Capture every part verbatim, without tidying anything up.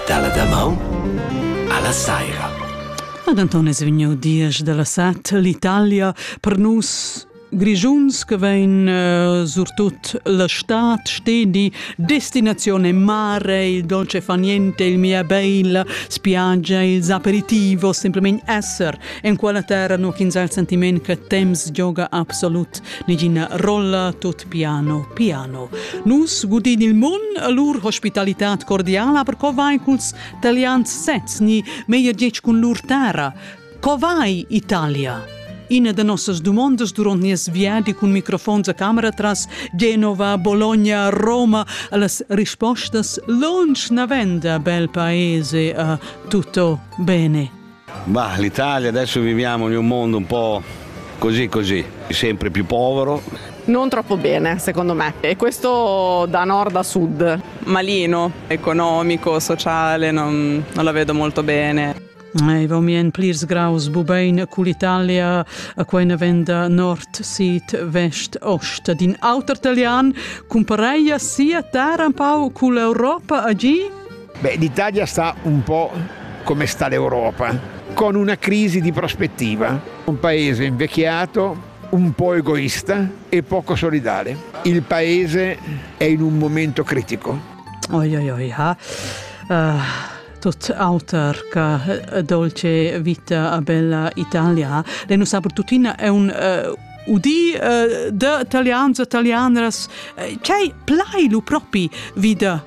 dalla damau alla saira. Ad Antonio Svigno Dias della Sat, l'Italia per nus grigiuns che ven uh, surtut la stat stedi destinazione mare, il dolce fa niente, il mia bella spiaggia, il aperitivo, semplicemente essere in quella terra no kinza il sentimento che temps gioga absolut nigina rolla tut piano piano. Nus gudin il mon a lur hospitalità cordiale per covai culs italians sets ni meia diec con lur terra. Covai Italia. Ina de nossas domandas durante nies viadi con microfons a camera tras Genova, Bologna, Roma, las rispostas lunch na venda, bel paese, uh, tutto bene. Bah, l'Italia adesso viviamo in un mondo un po' così così, sempre più povero. Non troppo bene, secondo me. E questo da nord a sud. Malino, economico, sociale, non, non la vedo molto bene. Eh, va mien plirs graus bubein cu l'Italia a quena venda nord, sud, vest, ost. Din autor italian compareia sia terra un po' con l'Europa oggi? Beh, l'Italia sta un po' come sta l'Europa, con una crisi di prospettiva. Un paese invecchiato, un po' egoista e poco solidale. Il paese è in un momento critico. Oi oi oi, ha. Uh. Tot autor che dolce vita a bella Italia. Le non sa per tutina è un uh, udi uh, de italians italianas uh, c'è plailu propi vida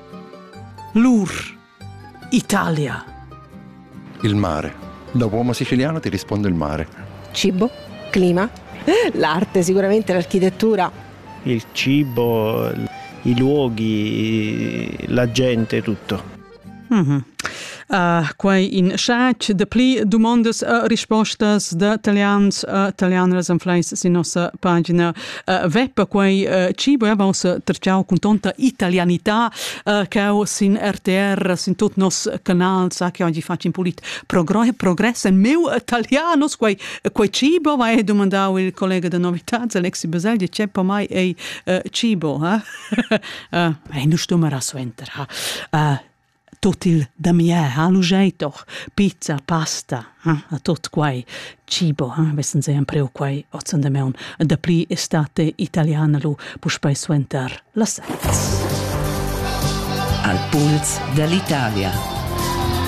lur Italia. Il mare. Da uomo siciliano ti risponde il mare. Cibo, clima, l'arte sicuramente, l'architettura. Il cibo, i luoghi, la gente, tutto. Mm-hmm. Uh, quai in chat de pli domandas a uh, rispostas de italians a uh, italianas en fleis sin nostra pagina uh, web quai uh, cibo e vamos terciau con tanta italianità uh, che sin R T R sin tot nos canal sa che oggi faccio in polit progr- progresso in meu italianos quai quai cibo vai domandau il collega de novità Alexi Basel c'è per mai e uh, cibo eh uh, e nu stumera suenter uh, tot il da mie, a lugeito, pizza, pasta, eh, a tot quai cibo, eh, vessen sempre o quai ozzan de meun, da pli estate italiana lu, puspai suenter la sets. Al puls dell'Italia.